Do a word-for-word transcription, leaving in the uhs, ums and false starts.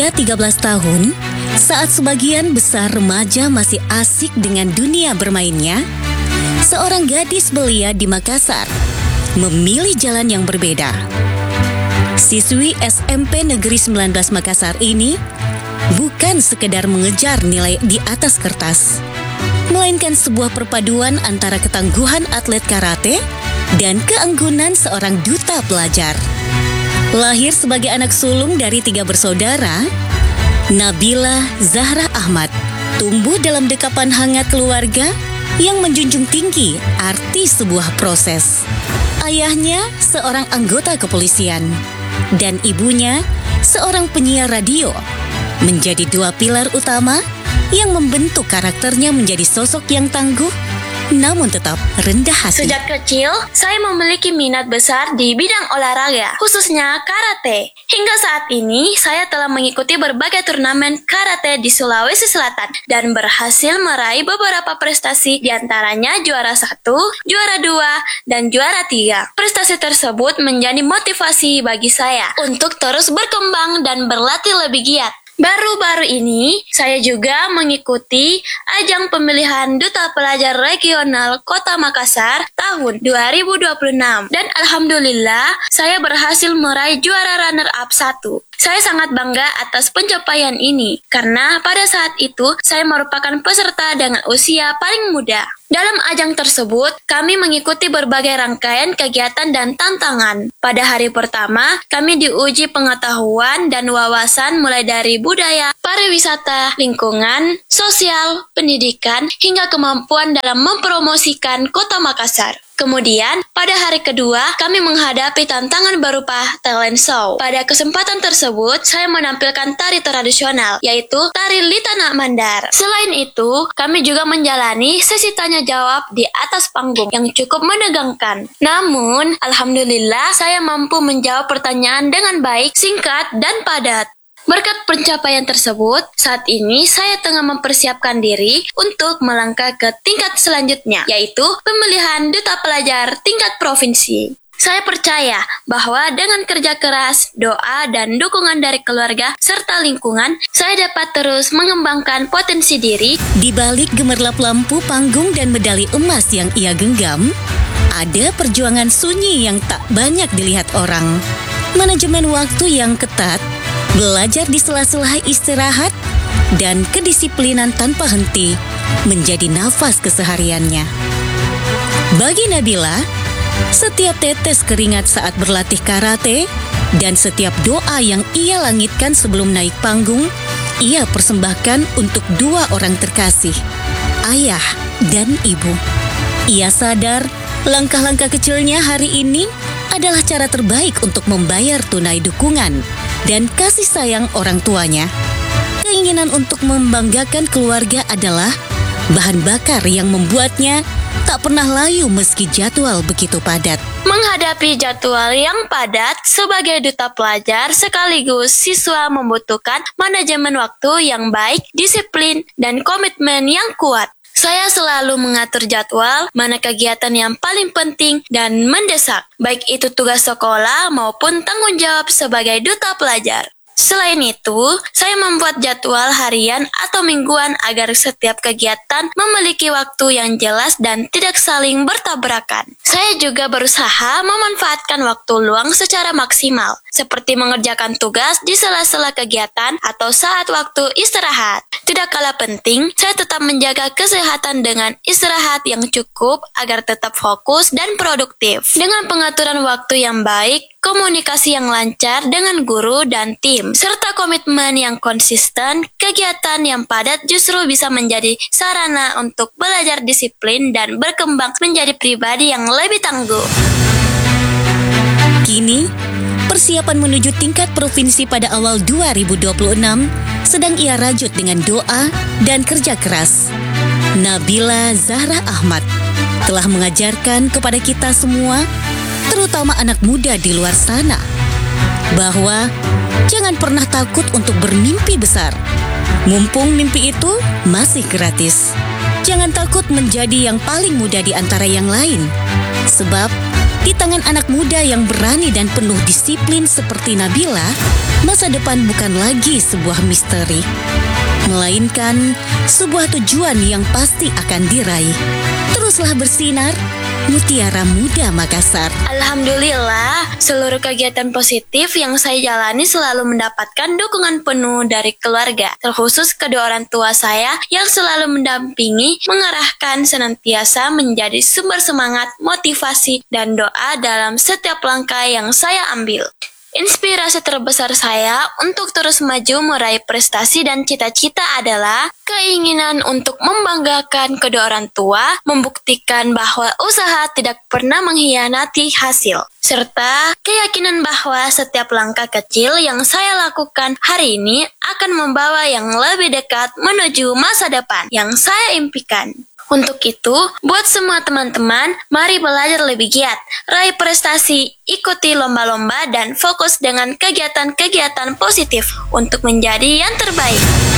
Berusia tiga belas tahun, saat sebagian besar remaja masih asik dengan dunia bermainnya, seorang gadis belia di Makassar memilih jalan yang berbeda. Siswi S M P Negeri sembilan belas Makassar ini bukan sekedar mengejar nilai di atas kertas, melainkan sebuah perpaduan antara ketangguhan atlet karate dan keanggunan seorang duta pelajar. Lahir sebagai anak sulung dari tiga bersaudara, Nabila Zahra Ahmad tumbuh dalam dekapan hangat keluarga yang menjunjung tinggi arti sebuah proses. Ayahnya seorang anggota kepolisian dan ibunya seorang penyiar radio, menjadi dua pilar utama yang membentuk karakternya menjadi sosok yang tangguh namun tetap rendah hati. Sejak kecil, saya memiliki minat besar di bidang olahraga, khususnya karate. Hingga saat ini, saya telah mengikuti berbagai turnamen karate di Sulawesi Selatan dan berhasil meraih beberapa prestasi, diantaranya juara satu, juara dua, dan juara tiga. Prestasi tersebut menjadi motivasi bagi saya untuk terus berkembang dan berlatih lebih giat. Baru-baru ini, saya juga mengikuti ajang pemilihan Duta Pelajar Regional Kota Makassar tahun dua ribu dua puluh enam. Dan alhamdulillah, saya berhasil meraih juara runner-up satu. Saya sangat bangga atas pencapaian ini, karena pada saat itu, saya merupakan peserta dengan usia paling muda. Dalam ajang tersebut, kami mengikuti berbagai rangkaian kegiatan dan tantangan. Pada hari pertama, kami diuji pengetahuan dan wawasan mulai dari budaya, pariwisata, lingkungan, sosial, pendidikan, hingga kemampuan dalam mempromosikan Kota Makassar. Kemudian, pada hari kedua, kami menghadapi tantangan berupa talent show. Pada kesempatan tersebut, saya menampilkan tari tradisional, yaitu tari Litana Mandar. Selain itu, kami juga menjalani sesi tanya-jawab di atas panggung yang cukup menegangkan. Namun, alhamdulillah, saya mampu menjawab pertanyaan dengan baik, singkat, dan padat. Berkat pencapaian tersebut, saat ini saya tengah mempersiapkan diri untuk melangkah ke tingkat selanjutnya, yaitu pemilihan Duta Pelajar tingkat provinsi. Saya percaya bahwa dengan kerja keras, doa, dan dukungan dari keluarga serta lingkungan, saya dapat terus mengembangkan potensi diri. Di balik gemerlap lampu panggung dan medali emas yang ia genggam, ada perjuangan sunyi yang tak banyak dilihat orang. Manajemen waktu yang ketat, belajar di sela-sela istirahat, dan kedisiplinan tanpa henti menjadi nafas kesehariannya. Bagi Nabila, setiap tetes keringat saat berlatih karate dan setiap doa yang ia langitkan sebelum naik panggung, ia persembahkan untuk dua orang terkasih, ayah dan ibu. Ia sadar langkah-langkah kecilnya hari ini adalah cara terbaik untuk membayar tunai dukungan dan kasih sayang orang tuanya. Keinginan untuk membanggakan keluarga adalah bahan bakar yang membuatnya tak pernah layu meski jadwal begitu padat. Menghadapi jadwal yang padat sebagai duta pelajar sekaligus siswa membutuhkan manajemen waktu yang baik, disiplin, dan komitmen yang kuat. Saya selalu mengatur jadwal, mana kegiatan yang paling penting dan mendesak, baik itu tugas sekolah maupun tanggung jawab sebagai duta pelajar. Selain itu, saya membuat jadwal harian atau mingguan agar setiap kegiatan memiliki waktu yang jelas dan tidak saling bertabrakan. Saya juga berusaha memanfaatkan waktu luang secara maksimal, seperti mengerjakan tugas di sela-sela kegiatan atau saat waktu istirahat. Tidak kalah penting, saya tetap menjaga kesehatan dengan istirahat yang cukup agar tetap fokus dan produktif. Dengan pengaturan waktu yang baik, komunikasi yang lancar dengan guru dan tim, serta komitmen yang konsisten, kegiatan yang padat justru bisa menjadi sarana untuk belajar disiplin dan berkembang menjadi pribadi yang lebih tangguh. Kini, persiapan menuju tingkat provinsi pada awal dua ribu dua puluh enam sedang ia rajut dengan doa dan kerja keras. Nabila Zahra Ahmad telah mengajarkan kepada kita semua, terutama anak muda di luar sana, bahwa jangan pernah takut untuk bermimpi besar. Mumpung mimpi itu masih gratis. Jangan takut menjadi yang paling muda di antara yang lain. Sebab Di tangan anak muda yang berani dan penuh disiplin seperti Nabila, masa depan bukan lagi sebuah misteri, melainkan sebuah tujuan yang pasti akan diraih. Teruslah bersinar, Mutiara Muda Makassar. Alhamdulillah, seluruh kegiatan positif yang saya jalani selalu mendapatkan dukungan penuh dari keluarga, terkhusus kedua orang tua saya yang selalu mendampingi, mengarahkan, senantiasa menjadi sumber semangat, motivasi, dan doa dalam setiap langkah yang saya ambil. Inspirasi terbesar saya untuk terus maju meraih prestasi dan cita-cita adalah keinginan untuk membanggakan kedua orang tua, membuktikan bahwa usaha tidak pernah mengkhianati hasil, serta keyakinan bahwa setiap langkah kecil yang saya lakukan hari ini akan membawa yang lebih dekat menuju masa depan yang saya impikan. Untuk itu, buat semua teman-teman, mari belajar lebih giat, raih prestasi, ikuti lomba-lomba, dan fokus dengan kegiatan-kegiatan positif untuk menjadi yang terbaik.